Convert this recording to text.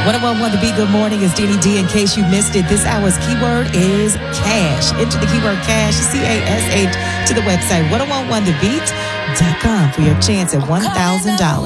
1011 The Beat, good morning. It's Danny D. In case you missed it, this hour's keyword is cash. Enter the keyword cash, CASH, to the website 1011thebeat.com for your chance at $1,000.